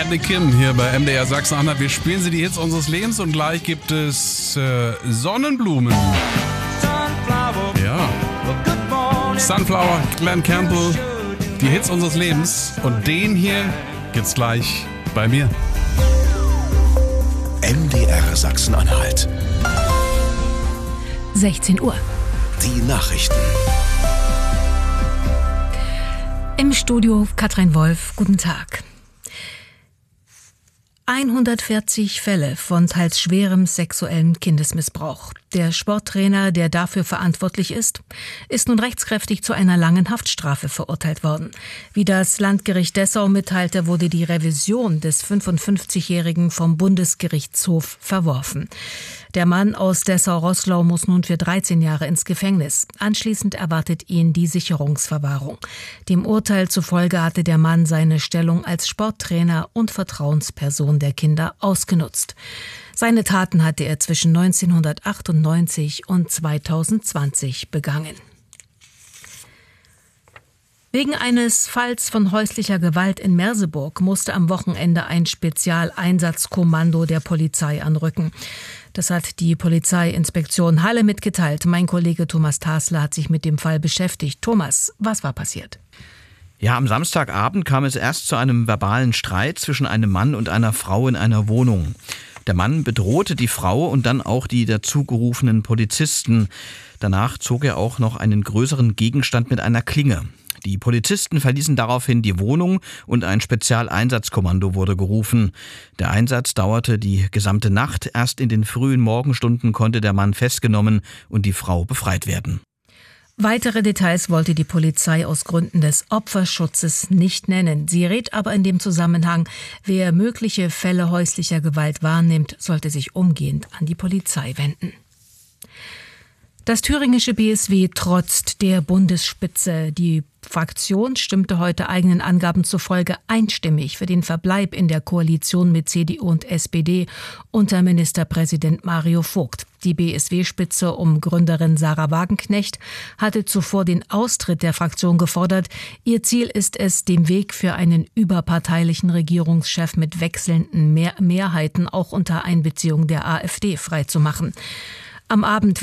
Andy Kim hier bei MDR Sachsen-Anhalt. Wir spielen sie die Hits unseres Lebens und gleich gibt es Sonnenblumen. Ja. Sunflower, Glenn Campbell, die Hits unseres Lebens. Und den hier gibt's gleich bei mir. MDR Sachsen-Anhalt. 16 Uhr. Die Nachrichten. Im Studio Katrin Wolf, guten Tag. 140 Fälle von teils schwerem sexuellem Kindesmissbrauch. Der Sporttrainer, der dafür verantwortlich ist nun rechtskräftig zu einer langen Haftstrafe verurteilt worden. Wie das Landgericht Dessau mitteilte, wurde die Revision des 55-Jährigen vom Bundesgerichtshof verworfen. Der Mann aus Dessau-Roßlau muss nun für 13 Jahre ins Gefängnis. Anschließend erwartet ihn die Sicherungsverwahrung. Dem Urteil zufolge hatte der Mann seine Stellung als Sporttrainer und Vertrauensperson der Kinder ausgenutzt. Seine Taten hatte er zwischen 1998 und 2020 begangen. Wegen eines Falls von häuslicher Gewalt in Merseburg musste am Wochenende ein Spezialeinsatzkommando der Polizei anrücken. Das hat die Polizeiinspektion Halle mitgeteilt. Mein Kollege Thomas Tasler hat sich mit dem Fall beschäftigt. Thomas, was war passiert? Ja, am Samstagabend kam es erst zu einem verbalen Streit zwischen einem Mann und einer Frau in einer Wohnung. Der Mann bedrohte die Frau und dann auch die dazugerufenen Polizisten. Danach zog er auch noch einen größeren Gegenstand mit einer Klinge. Die Polizisten verließen daraufhin die Wohnung und ein Spezialeinsatzkommando wurde gerufen. Der Einsatz dauerte die gesamte Nacht. Erst in den frühen Morgenstunden konnte der Mann festgenommen und die Frau befreit werden. Weitere Details wollte die Polizei aus Gründen des Opferschutzes nicht nennen. Sie rät aber in dem Zusammenhang, wer mögliche Fälle häuslicher Gewalt wahrnimmt, sollte sich umgehend an die Polizei wenden. Das thüringische BSW trotzt der Bundesspitze. Die Fraktion stimmte heute eigenen Angaben zufolge einstimmig für den Verbleib in der Koalition mit CDU und SPD unter Ministerpräsident Mario Vogt. Die BSW-Spitze um Gründerin Sarah Wagenknecht hatte zuvor den Austritt der Fraktion gefordert. Ihr Ziel ist es, den Weg für einen überparteilichen Regierungschef mit wechselnden Mehrheiten auch unter Einbeziehung der AfD freizumachen. Am Abend